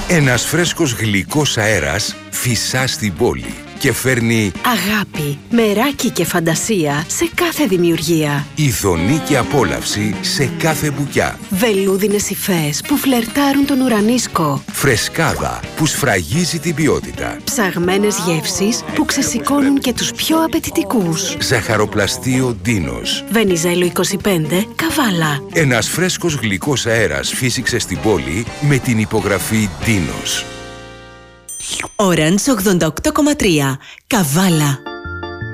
Ένας φρέσκος γλυκός αέρας φυσά στην πόλη και φέρνει αγάπη, μεράκι και φαντασία σε κάθε δημιουργία. ειδονή και απόλαυση σε κάθε μπουκιά. Βελούδινες υφές που φλερτάρουν τον ουρανίσκο. Φρεσκάδα που σφραγίζει την ποιότητα. Ψαγμένες γεύσεις που ξεσηκώνουν και τους πιο απαιτητικούς. Ζαχαροπλαστείο Ντίνος. Βενιζέλο 25, Καβάλα. Ένας φρέσκος γλυκός αέρας φύσηξε στην πόλη με την υπογραφή Ντίνος. Orange 88,3. Καβάλα.